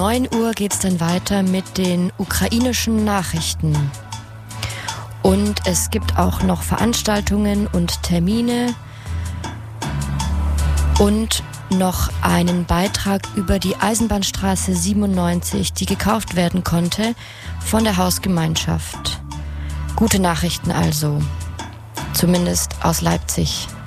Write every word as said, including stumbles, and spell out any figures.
neun Uhr geht es dann weiter mit den ukrainischen Nachrichten. Und es gibt auch noch Veranstaltungen und Termine und noch einen Beitrag über die Eisenbahnstraße siebenundneunzig, die gekauft werden konnte von der Hausgemeinschaft. Gute Nachrichten also, zumindest aus Leipzig.